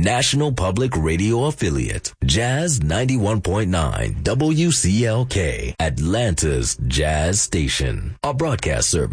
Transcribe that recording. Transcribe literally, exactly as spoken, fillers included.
National Public Radio affiliate, Jazz ninety-one point nine W C L K, Atlanta's Jazz Station. Our broadcast service